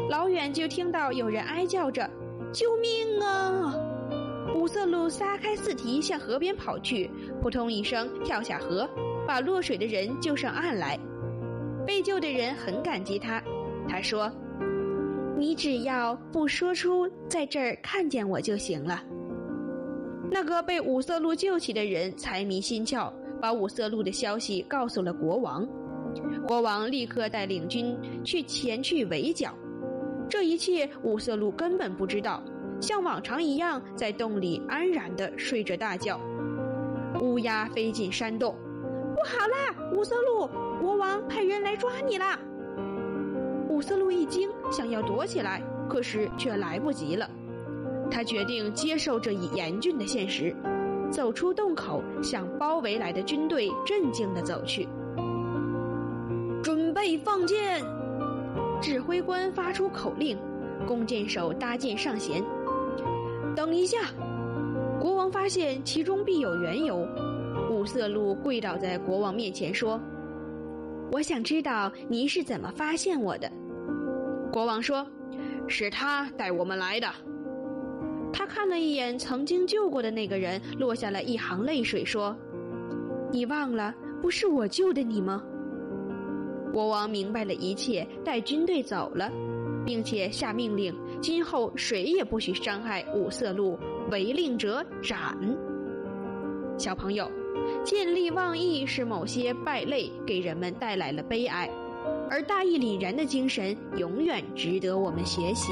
老远就听到有人哀叫着：“救命啊！”五色鹿撒开四蹄向河边跑去，扑通一声跳下河，把落水的人救上岸来。被救的人很感激他，他说：“你只要不说出在这儿看见我就行了。”那个被五色鹿救起的人财迷心窍，把五色鹿的消息告诉了国王。国王立刻带领军前去围剿。这一切五色鹿根本不知道，像往常一样在洞里安然地睡着大觉。乌鸦飞进山洞：“不好啦，五色鹿，国王派人来抓你啦！”五色鹿一惊，想要躲起来，可是却来不及了。他决定接受这一严峻的现实，走出洞口，向包围来的军队镇静地走去。准备放箭！指挥官发出口令，弓箭手搭箭上弦。等一下！国王发现其中必有缘由。五色鹿跪倒在国王面前说：“我想知道您是怎么发现我的。”国王说：“是他带我们来的。”他看了一眼曾经救过的那个人，落下了一行泪水，说：“你忘了，不是我救的你吗？”国王明白了一切，带军队走了，并且下命令，今后谁也不许伤害五色鹿，违令者斩。小朋友，见利忘义是某些败类给人们带来了悲哀，而大义凛然的精神永远值得我们学习。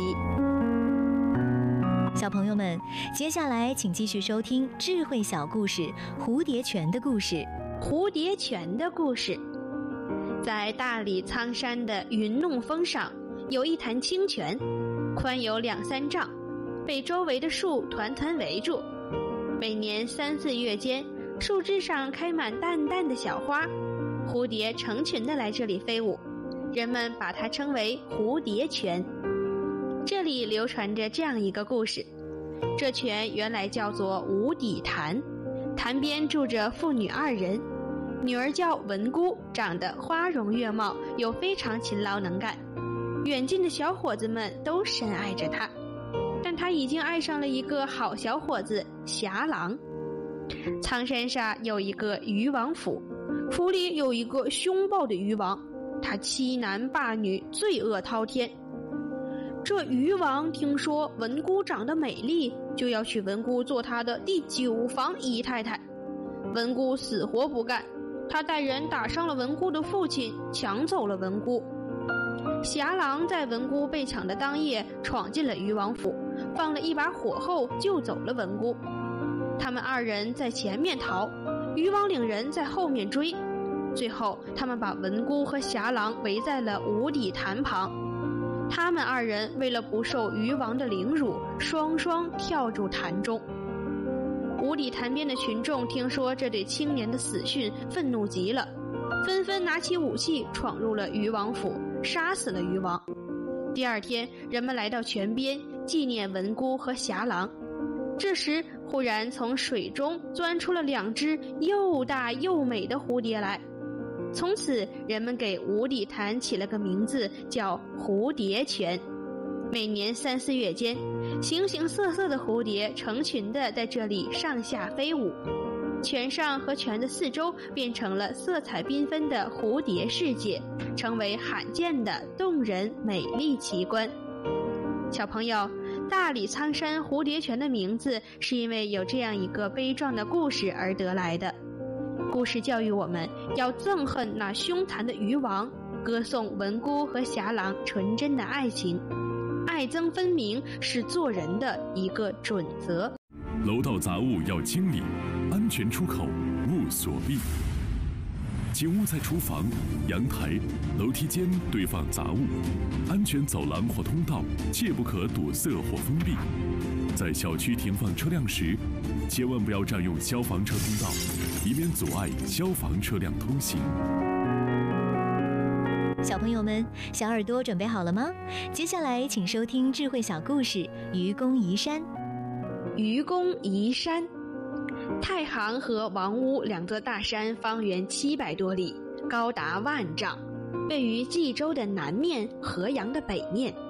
小朋友们，接下来请继续收听智慧小故事《蝴蝶泉的故事》。 蝴蝶泉的故事。在大理苍山的云弄峰上，有一潭清泉，宽有2-3丈，被周围的树团团围住。每年3、4月间，树枝上开满淡淡的小花，蝴蝶成群地来这里飞舞，人们把它称为蝴蝶泉。这里流传着这样一个故事：这泉原来叫做无底潭，潭边住着父女2人，女儿叫文姑，长得花容月貌，又非常勤劳能干。远近的小伙子们都深爱着她，但她已经爱上了一个好小伙子侠郎。苍山上有一个渔王府，府里有一个凶暴的渔王，他欺男霸女，罪恶滔天。这渔王听说文姑长得美丽，就要娶文姑做他的第9房姨太太。文姑死活不干，他带人打伤了文姑的父亲，抢走了文姑。侠郎在文姑被抢的当夜闯进了渔王府，放了一把火后救走了文姑。他们2人在前面逃，渔王领人在后面追。最后他们把文姑和侠郎围在了无底潭旁。他们2人为了不受渔王的凌辱，双双跳入潭中。无底潭边的群众听说这对青年的死讯，愤怒极了，纷纷拿起武器闯入了渔王府，杀死了渔王。第2天，人们来到泉边纪念文姑和侠郎。这时忽然从水中钻出了2只又大又美的蝴蝶来。从此人们给无底潭起了个名字，叫蝴蝶泉。每年3、4月间，形形色色的蝴蝶成群地在这里上下飞舞，泉上和泉的4周变成了色彩缤纷的蝴蝶世界，成为罕见的动人美丽奇观。小朋友，大理苍山蝴蝶泉的名字是因为有这样一个悲壮的故事而得来的。故事教育我们要憎恨那凶残的渔王，歌颂文姑和侠郎纯真的爱情。爱憎分明是做人的一个准则。 楼道杂物要清理，安全出口勿锁闭。请勿在厨房、阳台、楼梯间堆放杂物，安全走廊或通道切不可堵塞或封闭。在小区停放车辆时，千万不要占用消防车通道，以免阻碍消防车辆通行。 小朋友们，小耳朵准备好了吗？接下来请收听智慧小故事《愚公移山》。 愚公移山。太行和王屋2座大山方圆700多里，高达10000丈，位于冀州的南面，河阳的北面。